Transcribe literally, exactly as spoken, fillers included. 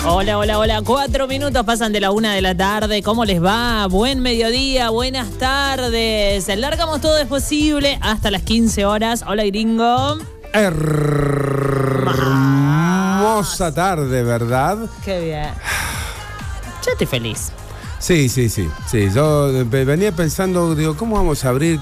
Hola, hola, hola. Cuatro minutos pasan de la una de la tarde. ¿Cómo les va? Buen mediodía, buenas tardes. Largamos todo es posible hasta las quince horas. Hola, gringo. Hermosa tarde, ¿verdad? Qué bien. Yo estoy feliz. Sí, sí, sí, sí. Yo venía pensando, digo, ¿cómo vamos a abrir?